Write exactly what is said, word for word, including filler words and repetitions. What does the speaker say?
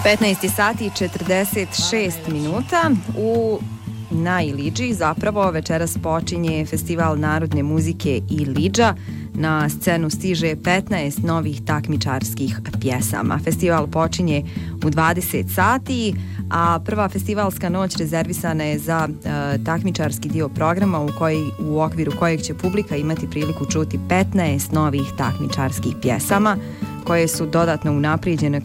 petnaest sati i četrdeset šest minuta u na Ilidži zapravo večeras počinje Festival narodne muzike Ilidža. Na scenu stiže petnaest novih takmičarskih pjesama. Festival počinje u dvadeset sati, a prva festivalska noć rezervisana je za e, takmičarski dio programa u, koji, u okviru kojeg će publika imati priliku čuti petnaest novih takmičarskih pjesama koje su dodatno unaprijeđene